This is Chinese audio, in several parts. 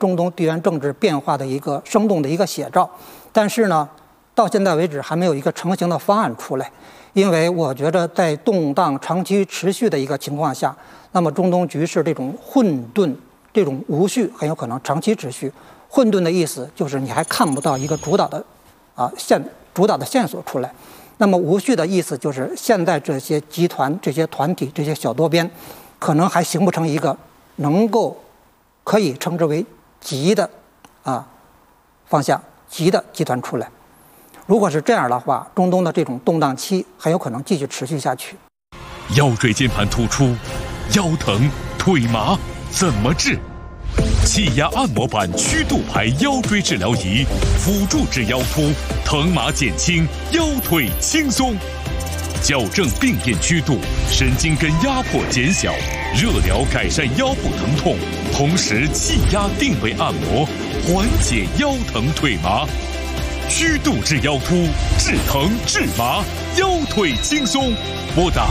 中东地缘政治变化的一个生动的一个写照。但是呢，到现在为止还没有一个成型的方案出来，因为我觉得在动荡长期持续的一个情况下，那么中东局势这种混沌、这种无序很有可能长期持续。混沌的意思就是你还看不到一个主导的线索出来。那么无序的意思就是现在这些集团、这些团体、这些小多边，可能还形不成一个能够可以称之为极的方向、极的集团出来。如果是这样的话，中东的这种动荡期很有可能继续持续下去。 腰椎间盘突出、腰疼、腿麻怎么治？气压按摩板曲度排腰椎治疗仪，辅助治腰突，疼麻减轻，腰腿轻松，矫正病变曲度，神经根压迫减小，热疗改善腰部疼痛，同时气压定位按摩，缓解腰疼腿麻。曲度治腰突，治疼治麻，腰腿轻松。拨打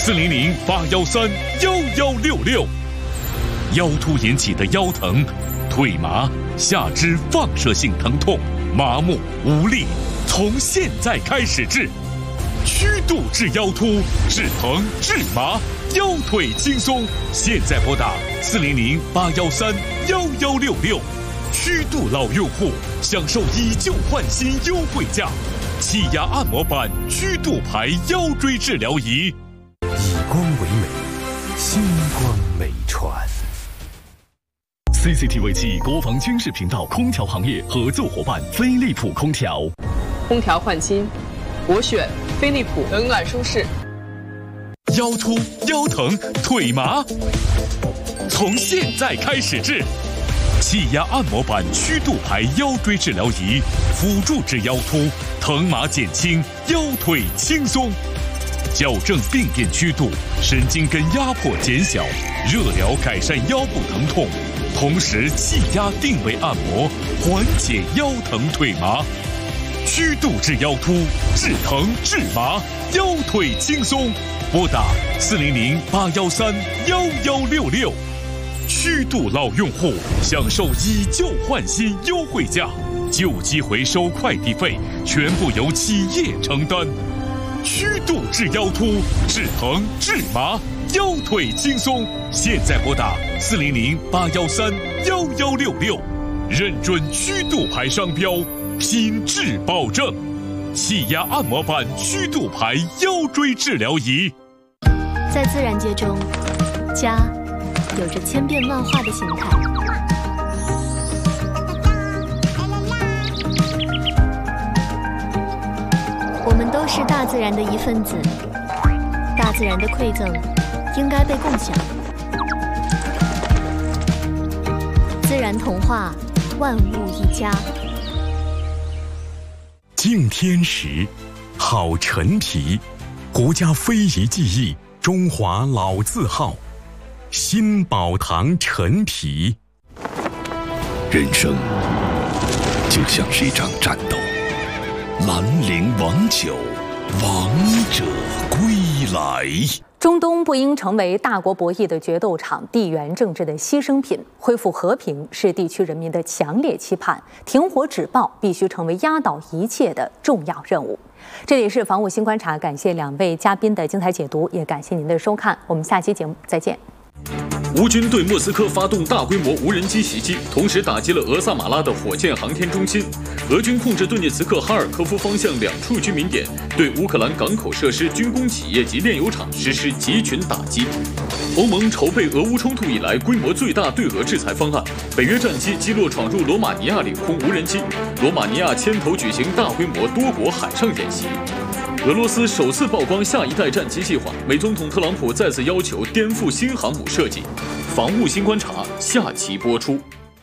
400-813-1166。腰突引起的腰疼、腿麻、下肢放射性疼痛、麻木无力，从现在开始治。曲度治腰突，治疼治麻，腰腿轻松。现在拨打400-813-1166。曲度老用户享受以旧换新优惠价，气压按摩板曲度排腰椎治疗仪。 以光为美，星光美传。CCTV 7国防军事频道空调行业合作伙伴飞利浦空调。 空调换新，我选飞利浦，冷暖舒适。 腰突、腰疼、腿麻，从现在开始治。气压按摩板曲度排腰椎治疗仪，辅助治腰突，疼麻减轻，腰腿轻松。矫正病变曲度，神经根压迫减小，热疗改善腰部疼痛，同时气压定位按摩，缓解腰疼腿麻。曲度治腰突，治疼治麻，腰腿轻松。拨打400-813-1166。曲度老用户享受以旧换新优惠价，旧机回收快递费全部由企业承担。曲度治腰突，治疼治麻，腰腿轻松。现在拨打400-813-1166，认准曲度牌商标，品质保证。气压按摩板曲度牌腰椎治疗仪。 在自然界中，家有着千变万化的形态。我们都是大自然的一份子，大自然的馈赠应该被共享。自然童话，万物一家。 敬天时，好陈皮，国家非遗技艺，中华老字号。新宝堂陈皮。 人生就像是一场战斗，兰陵王酒，王者归来。 中东不应成为大国博弈的决斗场，地缘政治的牺牲品。恢复和平是地区人民的强烈期盼，停火止暴必须成为压倒一切的重要任务。这里是防务新观察，感谢2位嘉宾的精彩解读，也感谢您的收看。我们下期节目再见。 乌军对莫斯科发动大规模无人机袭击，同时打击了俄萨马拉的火箭航天中心。俄军控制顿涅茨克、哈尔科夫方向2处居民点，对乌克兰港口设施、军工企业及炼油厂实施集群打击。欧盟筹备俄乌冲突以来规模最大对俄制裁方案，北约战机击落闯入罗马尼亚领空无人机，罗马尼亚牵头举行大规模多国海上演习。俄罗斯首次曝光下一代战机计划，美总统特朗普再次要求颠覆新航母设计。防务新观察下期播出。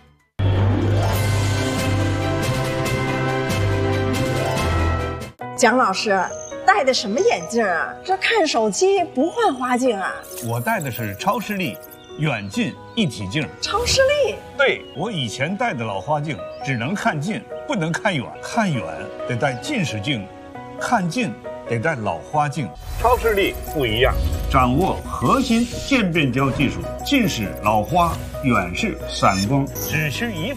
蒋老师戴的什么眼镜啊？这看手机不换花镜啊？ 我戴的是超视力远近一体镜。 超视力？ 对，我以前戴的老花镜只能看近，不能看远，看远得戴近视镜，看近得戴老花镜。超视力不一样，掌握核心渐变焦技术，近视、老花、远视、散光，只需一副